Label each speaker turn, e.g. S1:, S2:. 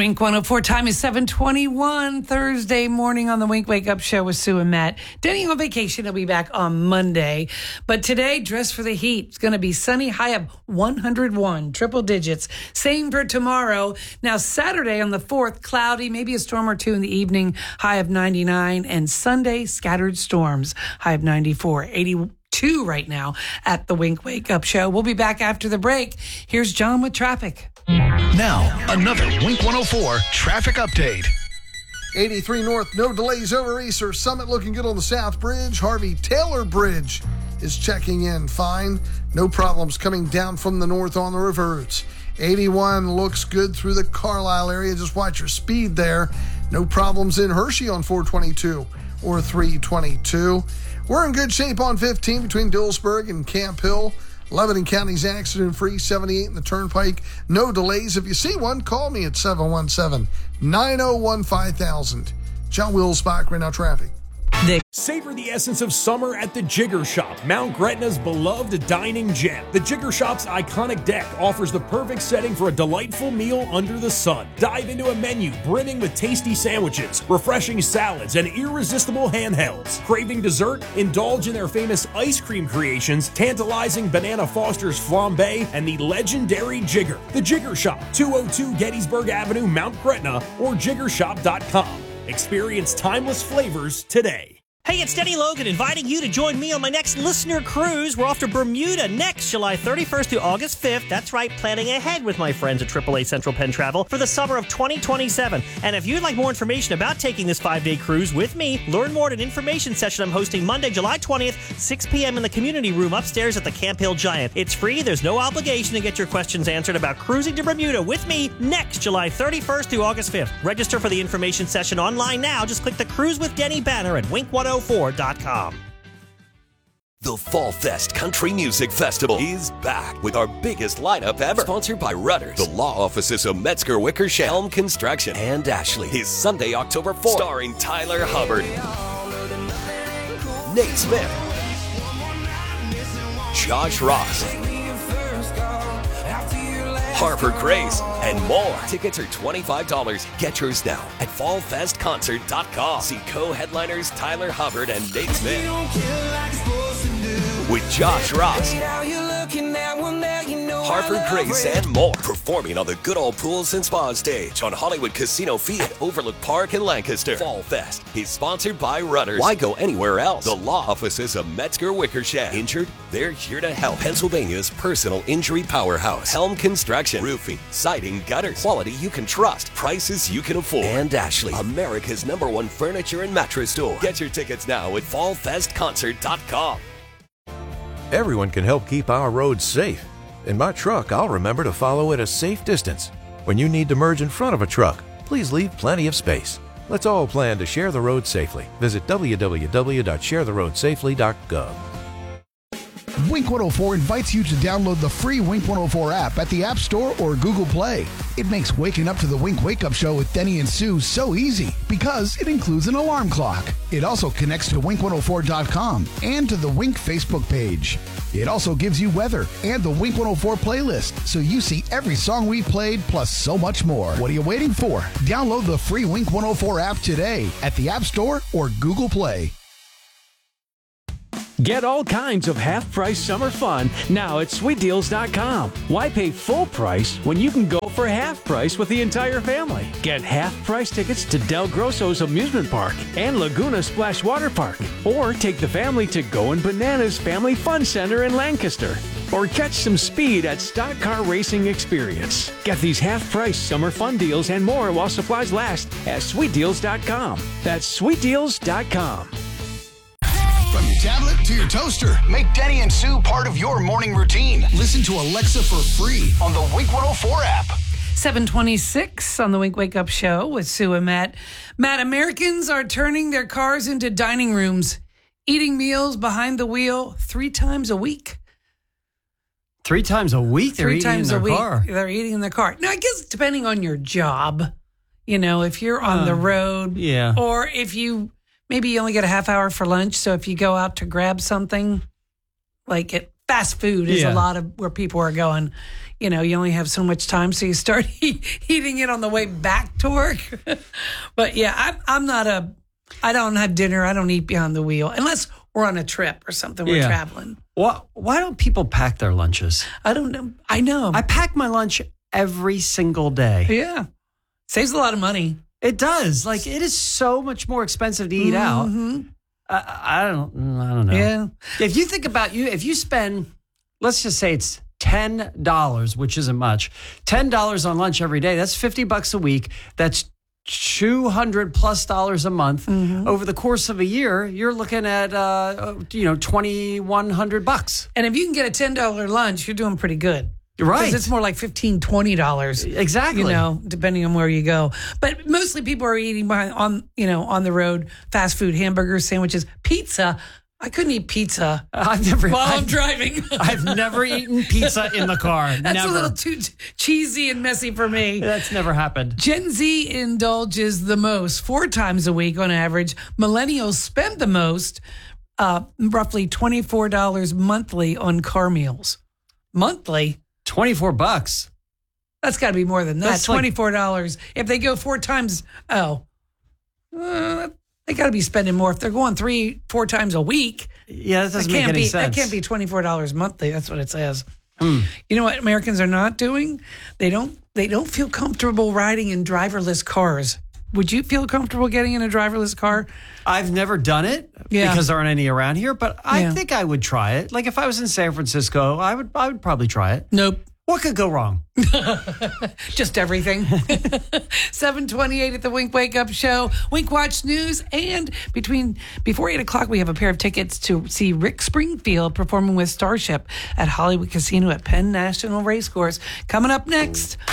S1: Wink 104 time is 7:21 Thursday morning on the Wink Wake Up Show with Sue and Matt. Denny on vacation. He'll be back on Monday. But today, dress for the heat. It's going to be sunny, high of 101, triple digits. Same for tomorrow. Now, Saturday on the 4th, cloudy, maybe a storm or two in the evening, high of 99. And Sunday, scattered storms, high of 94, 82 right now at the Wink Wake Up Show. We'll be back after the break. Here's John with traffic.
S2: Now, another Wink 104 traffic update.
S3: 83 North, no delays over Easter Summit, looking good on the South Bridge. Harvey Taylor Bridge is checking in fine. No problems coming down from the north on the river routes. 81 looks good through the Carlisle area. Just watch your speed there. No problems in Hershey on 422 or 322. We're in good shape on 15 between Dillsburg and Camp Hill. Lebanon County's accident-free, 78 in the Turnpike. No delays. If you see one, call me at 717-901-5000. John Wilsbach, right now traffic.
S4: Savor the essence of summer at the Jigger Shop, Mount Gretna's beloved dining gem. The Jigger Shop's iconic deck offers the perfect setting for a delightful meal under the sun. Dive into a menu brimming with tasty sandwiches, refreshing salads, and irresistible handhelds. Craving dessert? Indulge in their famous ice cream creations, tantalizing Banana Foster's flambe, and the legendary Jigger. The Jigger Shop, 202 Gettysburg Avenue, Mount Gretna, or jiggershop.com. Experience timeless flavors today.
S5: Hey, it's Denny Logan inviting you to join me on my next listener cruise. We're off to Bermuda next July 31st through August 5th. That's right, planning ahead with my friends at AAA Central Penn Travel for the summer of 2027. And if you'd like more information about taking this 5-day cruise with me, learn more at an information session I'm hosting Monday, July 20th, 6 p.m. in the community room upstairs at the Camp Hill Giant. It's free. There's no obligation to get your questions answered about cruising to Bermuda with me next July 31st through August 5th. Register for the information session online now. Just click the Cruise with Denny banner at Wink104.com.
S6: The Fall Fest Country Music Festival is back with our biggest lineup ever. Sponsored by Rudders, the law offices of Metzger Wickersham, Helm Construction, and Ashley. Is Sunday, October 4th. Starring Tyler Hubbard, Nate Smith, Josh Ross, Harper Grace, and more. Tickets are $25. Get yours now at fallfestconcert.com. See co-headliners Tyler Hubbard and Nate Smith with Josh Ross, Harper Grace, and more. Performing on the Good Old Pools and Spa stage on Hollywood Casino Field, Overlook Park in Lancaster. Fall Fest is sponsored by Rudders. Why go anywhere else? The law offices of Metzger Wickersham. Injured? They're here to help. Pennsylvania's personal injury powerhouse. Helm Construction. Roofing, siding, gutters. Quality you can trust. Prices you can afford. And Ashley, America's #1 furniture and mattress store. Get your tickets now at fallfestconcert.com.
S7: Everyone can help keep our roads safe. In my truck, I'll remember to follow at a safe distance. When you need to merge in front of a truck, please leave plenty of space. Let's all plan to share the road safely. Visit www.sharetheroadsafely.gov.
S2: Wink 104 invites you to download the free Wink 104 app at the App Store or Google Play. It makes waking up to the Wink Wake Up Show with Denny and Sue so easy because it includes an alarm clock. It also connects to Wink104.com and to the Wink Facebook page. It also gives you weather and the Wink 104 playlist, so you see every song we played plus so much more. What are you waiting for? Download the free Wink 104 app today at the App Store or Google Play.
S8: Get all kinds of half-price summer fun now at SweetDeals.com. Why pay full price when you can go for half price with the entire family? Get half-price tickets to Del Grosso's Amusement Park and Laguna Splash Water Park. Or take the family to Goin' Bananas Family Fun Center in Lancaster. Or catch some speed at Stock Car Racing Experience. Get these half-price summer fun deals and more while supplies last at SweetDeals.com. That's SweetDeals.com.
S2: From your tablet to your toaster, make Denny and Sue part of your morning routine. Listen to Alexa for free on the Wink 104 app.
S1: 7:26 on the Wink Wake Up Show with Sue and Matt. Matt, Americans are turning their cars into dining rooms, eating meals behind the wheel 3 times a week.
S9: 3 times a week they're eating in their car.
S1: They're eating in their car. Now, I guess depending on your job, you know, if you're on the road,
S9: yeah,
S1: or if maybe you only get a half hour for lunch. So if you go out to grab something like at fast food is a
S9: Yeah.
S1: lot of where people are going. You know, you only have so much time, so you start eating it on the way back to work. But yeah, I don't have dinner. I don't eat behind the wheel unless we're on a trip or something. We're
S9: Yeah.
S1: traveling.
S9: Why don't people pack their lunches?
S1: I don't know. I know.
S9: I pack my lunch every single day.
S1: Yeah. Saves a lot of money.
S9: It does. Like, it is so much more expensive to eat out. I don't know.
S1: Yeah.
S9: If you think about if you spend, let's just say it's $10, which isn't much, $10 on lunch every day, that's $50 a week. That's $200+ a month. Over the course of a year, you're looking at $2,100.
S1: And if you can get a $10 lunch, you're doing pretty good.
S9: You're right.
S1: Because it's more like $15, $20.
S9: Exactly.
S1: You know, depending on where you go. But mostly people are eating on the road, fast food, hamburgers, sandwiches, pizza. I couldn't eat pizza while I'm driving.
S9: I've never eaten pizza in the car.
S1: That's
S9: never.
S1: a little too cheesy and messy for me.
S9: That's never happened.
S1: Gen Z indulges the most 4 times a week on average. Millennials spend the most, roughly $24 monthly on car meals. Monthly?
S9: $24.
S1: That's got to be more than that.
S9: That's like-
S1: $24. If they go 4 times, they got to be spending more. If they're going 3-4 times a week,
S9: Yeah, that doesn't make any sense.
S1: That can't be $24 monthly. That's what it says. You know what Americans are not doing? They don't feel comfortable riding in driverless cars. Would you feel comfortable getting in a driverless car?
S9: I've never done it because there aren't any around here, but I think I would try it. Like if I was in San Francisco, I would probably try it.
S1: Nope.
S9: What could go wrong?
S1: Just everything. 7:28 at the Wink Wake Up Show. Wink Watch News. And before 8 o'clock, we have a pair of tickets to see Rick Springfield performing with Starship at Hollywood Casino at Penn National Racecourse. Coming up next